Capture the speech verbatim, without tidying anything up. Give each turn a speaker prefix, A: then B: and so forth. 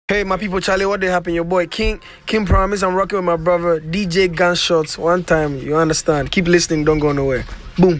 A: Hey, my people, Charlie, what they happen? Your boy King, King Promise. I'm rocking with my brother D J Gunshots. One time, you understand. Keep listening, don't go nowhere.